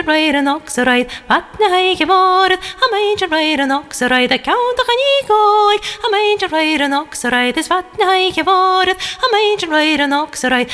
meintje rijden een okseruit, wat hij geworden. Een meintje rijden een okseruit, dat kan toch niet gooi. Een meintje rijden een okseruit, is wat hij geworden. Een meintje rijden een okseruit.